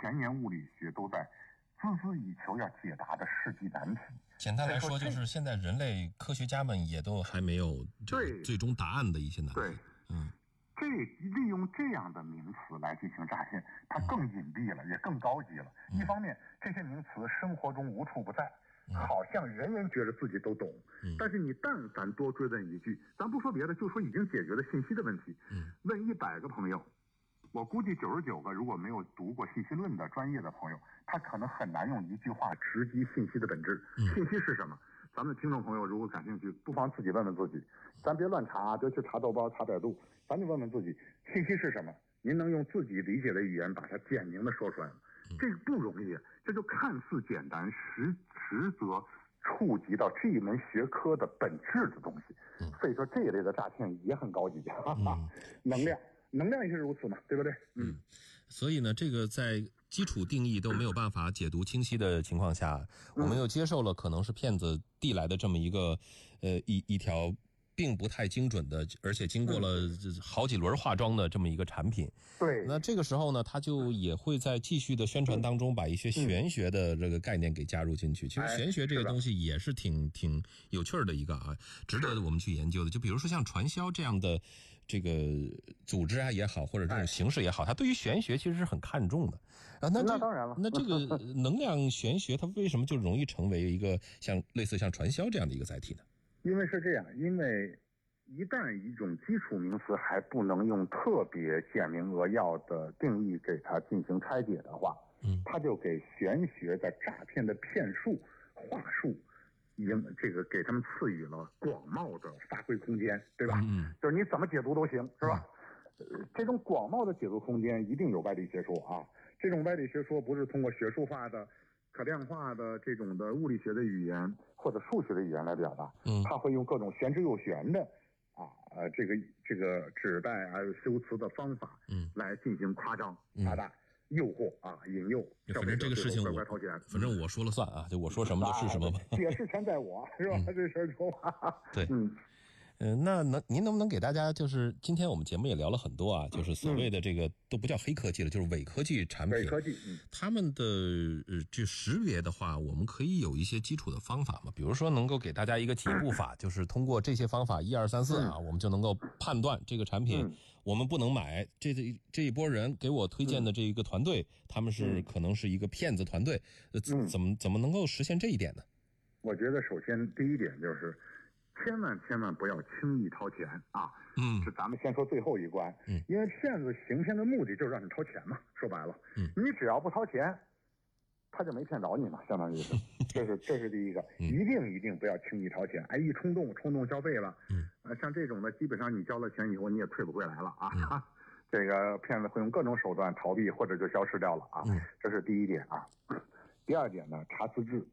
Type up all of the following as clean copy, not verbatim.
前沿物理学都在孜孜以求要解答的世纪难题。 简单来说，就是现在人类科学家们也都还没有这个最终答案的一些难题。 对，这利用这样的名词来进行诈骗，它更隐蔽了，也更高级了。一方面，这些名词生活中无处不在，好像人人觉得自己都懂。但是你但凡多追问一句，咱不说别的，就说已经解决了信息的问题。问100个朋友，我估计99个如果没有读过信息论的专业的朋友，他可能很难用一句话直击信息的本质。信息是什么？咱们的听众朋友如果感兴趣，不妨自己问问自己，咱别乱查，别去查豆包、查百度，咱就问问自己，信息是什么？您能用自己理解的语言把它简明的说出来吗？这个不容易，这就看似简单，实则触及到这一门学科的本质的东西。所以说这一类的诈骗也很高级。能量也是如此嘛，对不对？ 所以呢，这个在基础定义都没有办法解读清晰的情况下，我们又接受了可能是骗子递来的这么一个一条并不太精准的，而且经过了好几轮化妆的这么一个产品。 对， 那这个时候呢，他就也会在继续的宣传当中把一些玄学的这个概念给加入进去。其实玄学这个东西也是挺有趣的一个啊，值得我们去研究的。就比如说像传销这样的这个组织啊也好，或者这种形式也好，它对于玄学其实是很看重的。那当然了， 那这个能量玄学它为什么就容易成为一个类似像传销这样的一个载体呢？ 因为是这样，因为一旦一种基础名词还不能用特别简明扼要的定义给它进行拆解的话，它就给玄学的诈骗的骗术、话术，已经这个给他们赐予了广袤的发挥空间，对吧？就是你怎么解读都行，是吧？这种广袤的解读空间一定有外力学说啊，这种外力学说不是通过学术化的可量化的这种的物理学的语言或者数学的语言来表达，他会用各种玄之又玄的这个指代还有修辞的方法，来进行夸张、夸大、诱惑引诱。 反正这个事情反正我说了算啊，就我说什么就是什么吧。 解释权在我，是吧？这事儿说话。 对，那您能不能给大家，就是今天我们节目也聊了很多啊，就是所谓的这个都不叫黑科技了，就是伪科技产品。 伪科技， 他们的这识别的话，我们可以有一些基础的方法嘛？比如说能够给大家一个几步法，就是通过这些方法1、2、3、4啊，我们就能够判断这个产品我们不能买。这一波人给我推荐的这一个团队，他们是可能是一个骗子团队，怎么能够实现这一点呢？ 我觉得首先第一点就是千万不要轻易掏钱啊！是咱们先说最后一关，因为骗子行骗的目的就是让你掏钱嘛，说白了，你只要不掏钱，他就没骗着你嘛，相当于是，这是第一个，一定不要轻易掏钱，一冲动消费了，像这种的，基本上你交了钱以后你也退不回来了啊，这个骗子会用各种手段逃避或者就消失掉了啊，这是第一点啊。第二点呢，查资质，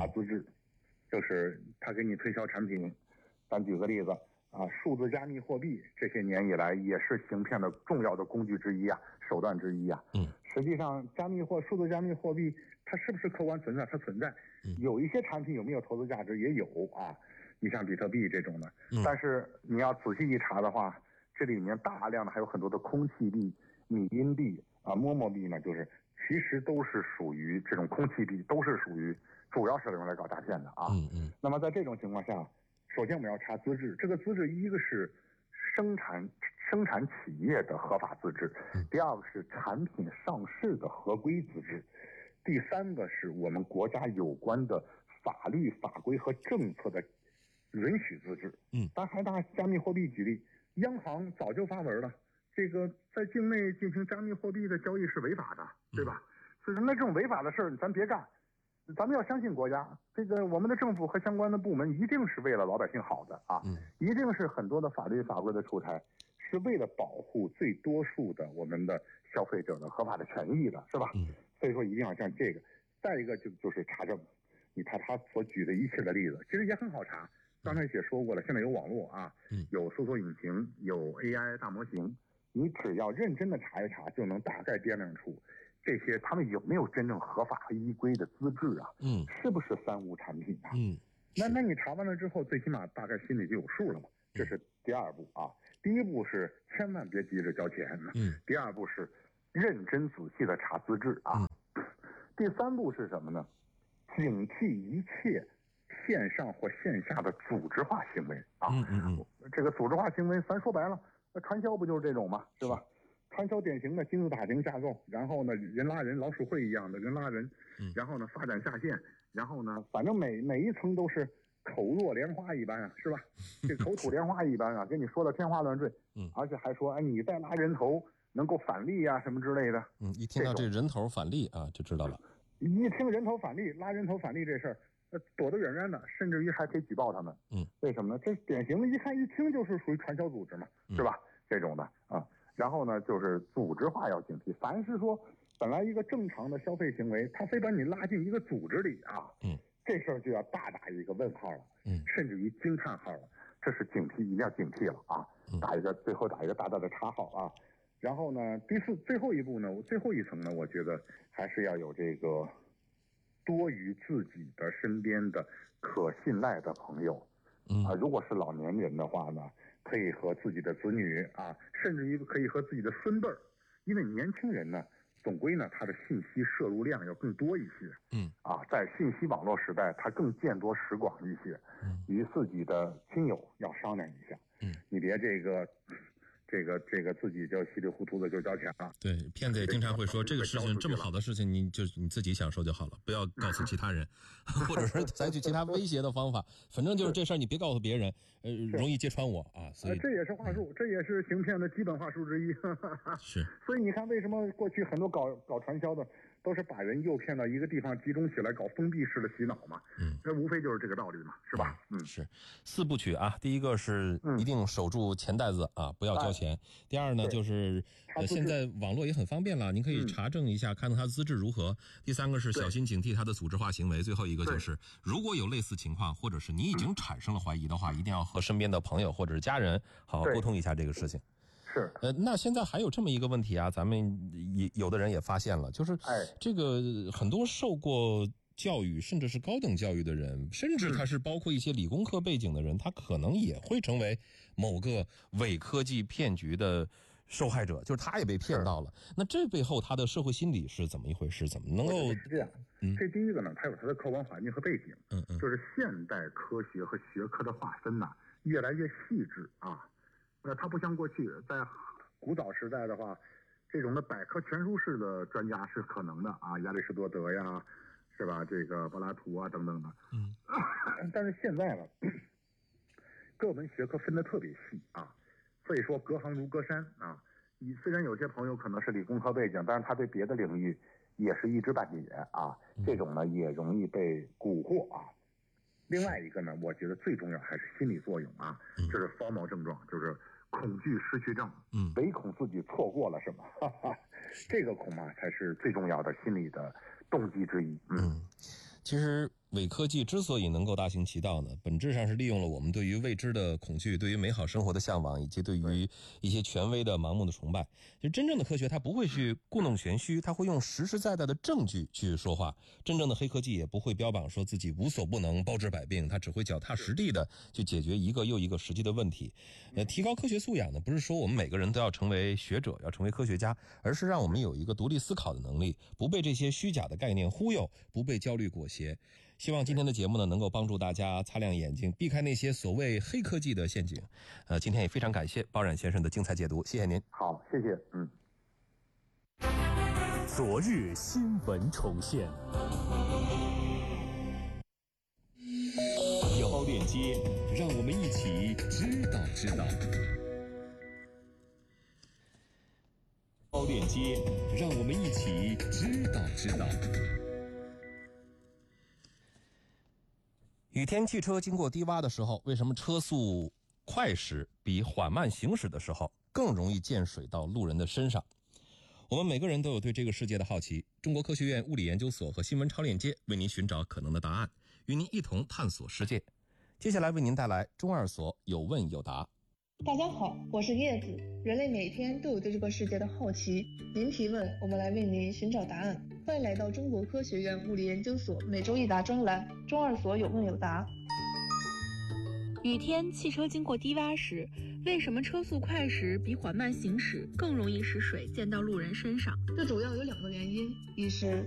就是他给你推销产品。咱举个例子数字加密货币这些年以来也是行骗的重要的工具之一手段之一实际上数字加密货币它是不是客观存在？它存在，有一些产品有没有投资价值也有你像比特币这种的，但是你要仔细一查的话，这里面大量的还有很多的空气币、米因币陌陌币呢，就是其实都是属于这种空气币，都是属于主要是用来搞诈骗的那么在这种情况下，首先我们要查资质，这个资质一个是生产企业的合法资质，第二个是产品上市的合规资质，第三个是我们国家有关的法律法规和政策的允许资质。还拿加密货币举例，央行早就发文了，这个在境内进行加密货币的交易是违法的，对吧？所以说那这种违法的事儿咱别干。咱们要相信国家，这个我们的政府和相关的部门一定是为了老百姓好的一定是很多的法律法规的出台是为了保护最多数的我们的消费者的合法的权益的，是吧？所以说一定要像这个。再一个就是查证，你看他所举的一切的例子，其实也很好查。刚才也说过了，现在有网络有搜索引擎，有 AI 大模型，你只要认真的查一查，就能大概掂量出这些他们有没有真正合法和依规的资质是不是三无产品那你查完了之后，最起码大概心里就有数了嘛。这是第二步第一步是千万别急着交钱第二步是认真仔细的查资质第3步是什么呢？警惕一切线上或线下的组织化行为啊。这个组织化行为，咱说白了，传销不就是这种吗？对吧？传销典型的金字塔型架构，然后呢，人拉人，老鼠会一样的人拉人，然后呢，发展下线，然后呢，反正每一层都是口若莲花一般啊，是吧？这口吐莲花一般啊，跟你说的天花乱坠，而且还说，哎，你再拉人头能够返利啊，什么之类的。 一听到这人头返利啊，就知道了。 一听人头返利，拉人头返利这事儿，躲得远远的，甚至于还可以举报他们。为什么呢？这典型的，一看一听就是属于传销组织嘛，是吧？这种的啊。然后呢，就是组织化要警惕。凡是说本来一个正常的消费行为，他非把你拉进一个组织里啊，这事儿就要大打一个问号了，甚至于惊叹号了。这是警惕，一定要警惕了啊！最后打一个大大的叉号啊。然后呢，最后一步呢，最后一层呢，我觉得还是要有这个多于自己的身边的可信赖的朋友。如果是老年人的话呢，可以和自己的子女啊，甚至于可以和自己的孙辈儿，因为年轻人呢，总归呢他的信息摄入量要更多一些，在信息网络时代，他更见多识广一些，与自己的亲友要商量一下，你别这个自己就稀里糊涂的就交钱了。 对，骗子也经常会说，这个事情这么好的事情，你自己享受就好了，不要告诉其他人，或者是采取其他威胁的方法。反正就是这事儿你别告诉别人，容易揭穿我啊。所以这也是话术，这也是行骗的基本话术之一。 是。 所以你看，为什么过去很多搞传销的都是把人诱骗到一个地方集中起来搞封闭式的洗脑嘛？这无非就是这个道理嘛，是吧？ 是4部曲啊。第一个是一定守住钱袋子啊，不要交钱。第二呢，就是现在网络也很方便了，您可以查证一下，看看他资质如何。第3个是小心警惕他的组织化行为。最后一个就是，如果有类似情况，或者是你已经产生了怀疑的话，一定要和身边的朋友或者是家人好好沟通一下这个事情。 是。 那现在还有这么一个问题啊，咱们有的人也发现了，就是这个很多受过教育甚至是高等教育的人，甚至他是包括一些理工科背景的人，他可能也会成为某个伪科技骗局的受害者，就是他也被骗到了。那这背后他的社会心理是怎么一回事？怎么能够？ 是这样。这第一个呢，它有它的客观环境和背景。就是现代科学和学科的划分呢，越来越细致啊。它不像过去在古早时代的话，这种的百科全书式的专家是可能的啊，亚里士多德呀，是吧？这个柏拉图啊等等的。但是现在呢，各门学科分得特别细啊，所以说隔行如隔山啊。虽然有些朋友可能是理工科背景，但是他对别的领域也是一知半解啊，这种呢也容易被蛊惑啊。另外一个呢，我觉得最重要还是心理作用啊，就是 FOMO 症状，就是恐惧失去症，唯恐自己错过了什么，这个恐怕才是最重要的心理的动机之一。 其实伪科技之所以能够大行其道呢，本质上是利用了我们对于未知的恐惧，对于美好生活的向往，以及对于一些权威的盲目的崇拜。就真正的科学它不会去故弄玄虚，它会用实实在在的证据去说话。真正的黑科技也不会标榜说自己无所不能，包治百病，它只会脚踏实地的去解决一个又一个实际的问题。提高科学素养呢，不是说我们每个人都要成为学者，要成为科学家，而是让我们有一个独立思考的能力，不被这些虚假的概念忽悠，不被焦虑裹挟。希望今天的节目呢，能够帮助大家擦亮眼睛，避开那些所谓黑科技的陷阱。今天也非常感谢包冉先生的精彩解读，谢谢您。 好，谢谢。 昨日新闻重现，遥链接，让我们一起知道。遥链接，让我们一起知道。 雨天汽车经过低洼的时候，为什么车速快时比缓慢行驶的时候更容易溅水到路人的身上？我们每个人都有对这个世界的好奇。中国科学院物理研究所和新闻超链接为您寻找可能的答案，与您一同探索世界。接下来为您带来中二所有问有答。 大家好，我是叶子。人类每天都有对这个世界的好奇，您提问，我们来为您寻找答案。欢迎来到中国科学院物理研究所每周一答专栏，中二所有问有答。 雨天汽车经过低洼时，为什么车速快时比缓慢行驶更容易使水溅到路人身上？ 这主要有2个原因，一是